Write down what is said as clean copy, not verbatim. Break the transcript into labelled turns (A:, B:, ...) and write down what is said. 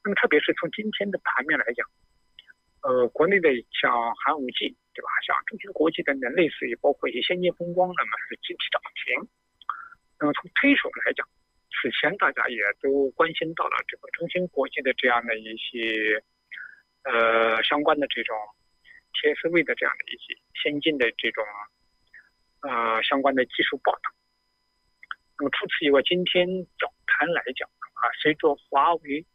A: 那么特别是从今天的盘面来讲，国内的像寒武纪，对吧？像中芯国际等等类似于包括一些先进风光，那么是集体涨停。那么从推手来讲，此前大家也都关心到了这个中芯国际的这样的一些相关的这种 TSV 的这样的一些先进的这种相关的技术报道。那么除此以外，今天早盘来讲啊，随着华为